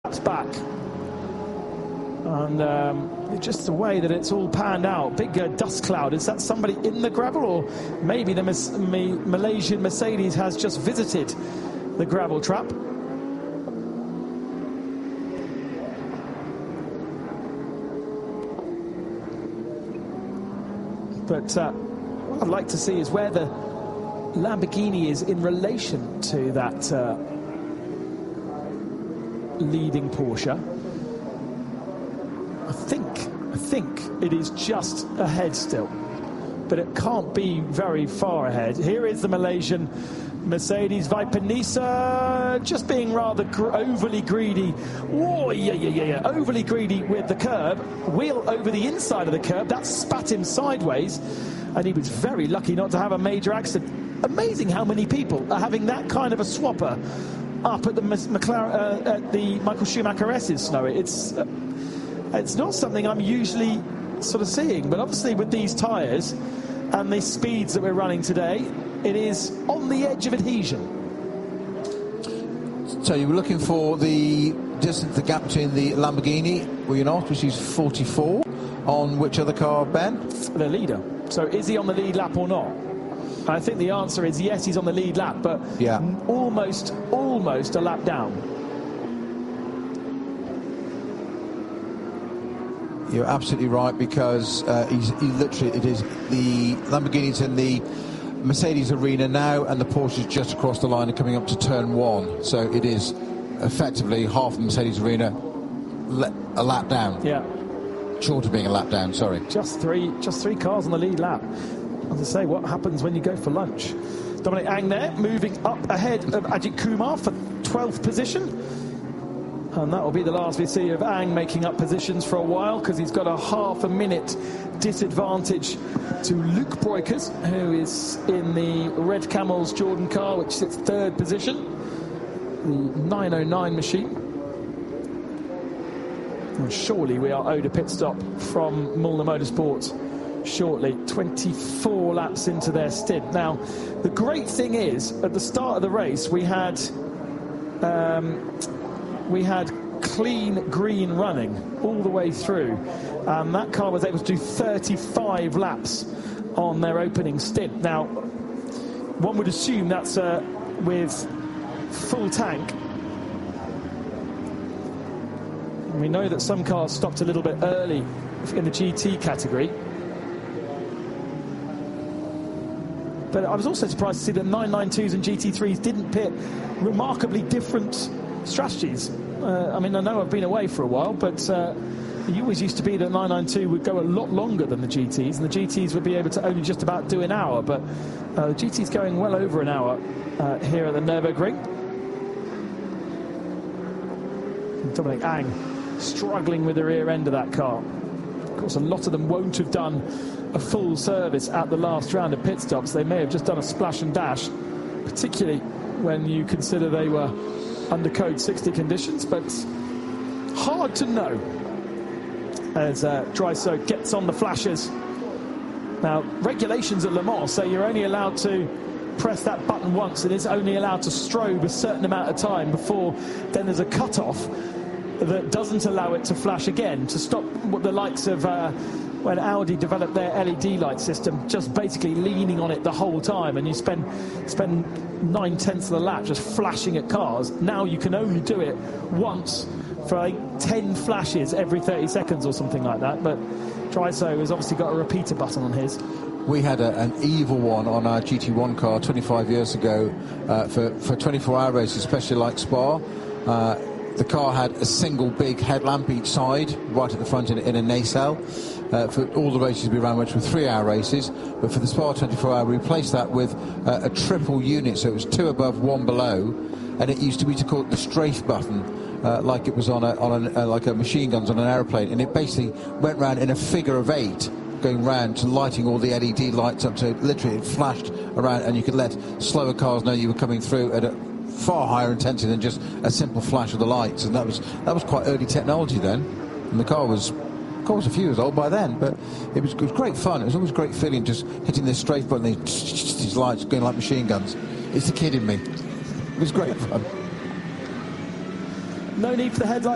back. And just the way that it's all panned out, big dust cloud. Is that somebody in the gravel, or maybe the Malaysian Mercedes has just visited the gravel trap? But what I'd like to see is where the Lamborghini is in relation to that leading Porsche. I think it is just ahead still, but it can't be very far ahead. Here is the Malaysian Mercedes Viper-Niza, just being rather overly greedy. Whoa, yeah, overly greedy with the curb. Wheel over the inside of the curb, that spat him sideways, and he was very lucky not to have a major accident. Amazing how many people are having that kind of a swapper up at the Michael Schumacher S's, Snowy. It's not something I'm usually sort of seeing, but obviously with these tyres and the speeds that we're running today, it is on the edge of adhesion. So you were looking for the distance, the gap between the Lamborghini, were you not, which is 44, on which other car, Ben? The leader. So is he on the lead lap or not? I think the answer is yes, he's on the lead lap, but yeah, almost a lap down. You're absolutely right, because it is the Lamborghini's in the Mercedes arena now, and the Porsche's just across the line and coming up to turn one. So it is effectively half the Mercedes arena a lap down. Yeah. Short of being a lap down, sorry. Just three cars on the lead lap. As I say, what happens when you go for lunch? Dominic Ang there, moving up ahead of Ajit Kumar for 12th position. And that will be the last we see of Ang making up positions for a while, because he's got a half a minute disadvantage to Luke Breukers, who is in the Red Camels Jordan car, which sits third position, the 909 machine. And surely we are owed a pit stop from Mulliner Motorsport shortly. 24 laps into their stint. Now, the great thing is, at the start of the race, we had clean green running all the way through. That car was able to do 35 laps on their opening stint. Now, one would assume that's with full tank. We know that some cars stopped a little bit early in the GT category. But I was also surprised to see that 992s and GT3s didn't pit remarkably different strategies. I mean, I know I've been away for a while, but it always used to be that 992 would go a lot longer than the GTs, and the GTs would be able to only just about do an hour, but the GT's going well over an hour here at the Nürburgring. Dominic Ang struggling with the rear end of that car. Of course, a lot of them won't have done a full service at the last round of pit stops. They may have just done a splash and dash, particularly when you consider they were under code 60 conditions, but hard to know as Dryso gets on the flashes. Now, regulations at Le Mans say you're only allowed to press that button once, and it's only allowed to strobe a certain amount of time before then there's a cut-off that doesn't allow it to flash again, to stop what the likes of when Audi developed their LED light system, just basically leaning on it the whole time, and you spend 9/10 of the lap just flashing at cars. Now you can only do it once for like 10 flashes every 30 seconds or something like that. But Dryso has obviously got a repeater button on his. We had an evil one on our GT1 car 25 years ago for 24-hour races, especially like Spa. The car had a single big headlamp each side, right at the front in a nacelle. For all the races we ran, which were 3-hour races, but for the Spa 24-hour, we replaced that with a triple unit, so it was 2 above, 1 below, and it used to be call it the strafe button, like it was on like a machine guns on an aeroplane, and it basically went round in a figure of 8, going round to lighting all the LED lights up, so literally it flashed around, and you could let slower cars know you were coming through at a far higher intensity than just a simple flash of the lights. And that was quite early technology then, and the car was a few years old by then, but it was great fun. It was always a great feeling just hitting this strafe button, these lights going like machine guns. It's the kid in me. It was great fun. No need for the headlights.